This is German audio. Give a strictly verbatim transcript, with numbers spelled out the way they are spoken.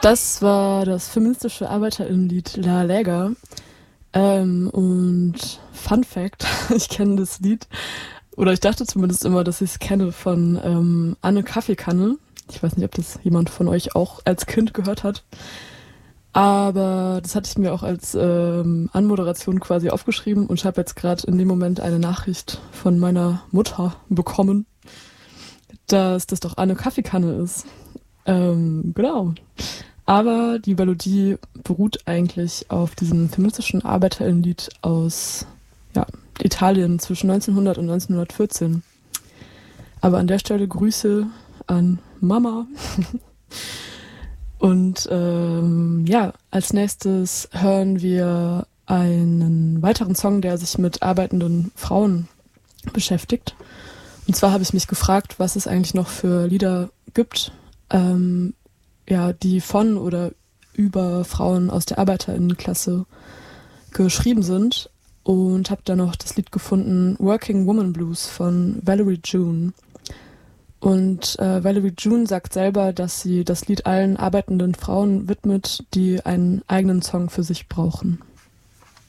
Das war das feministische Arbeiterinnenlied La Lega. Ähm, und Fun Fact, ich kenne das Lied, oder ich dachte zumindest immer, dass ich es kenne von ähm, Anne Kaffeekanne. Ich weiß nicht, ob das jemand von euch auch als Kind gehört hat. Aber das hatte ich mir auch als ähm, Anmoderation quasi aufgeschrieben und ich habe jetzt gerade in dem Moment eine Nachricht von meiner Mutter bekommen, dass das doch Anne Kaffeekanne ist. Ähm, genau. Aber die Melodie beruht eigentlich auf diesem feministischen Arbeiterinnenlied aus ja, Italien zwischen neunzehnhundert und neunzehnhundertvierzehn. Aber an der Stelle Grüße an Mama. Und ähm, ja, als nächstes hören wir einen weiteren Song, der sich mit arbeitenden Frauen beschäftigt. Und zwar habe ich mich gefragt, was es eigentlich noch für Lieder gibt, ähm, ja, die von oder über Frauen aus der Arbeiterinnenklasse geschrieben sind. Und habe dann noch das Lied gefunden, Working Woman Blues von Valerie June. Und äh, Valerie June sagt selber, dass sie das Lied allen arbeitenden Frauen widmet, die einen eigenen Song für sich brauchen.